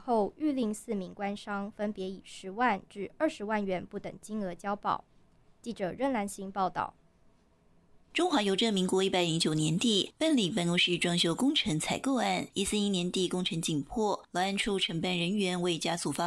后，谕令4名官商分别以10万至20万元不等金额交保。记者任兰行报道。 中华邮政民国109年底办理办公室装修工程采购案，141年底工程紧迫，劳安处承办人员为家属发